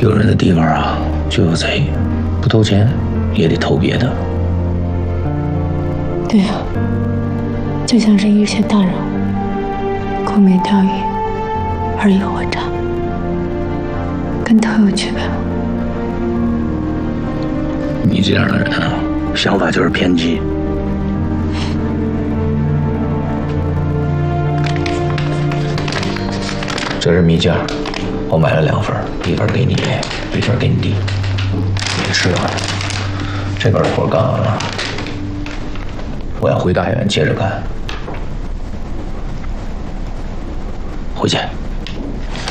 有人的地方啊，就有贼，不偷钱也得偷别的。 对呀，就像是一些大人物，沽名钓誉，尔虞我诈，跟偷有区别吗？ 你这样的人啊，想法就是偏激。这是蜜饯，我买了2份，一份给你，一份给你弟。你吃了，这边的活干完了，我要回大院接着干。回去。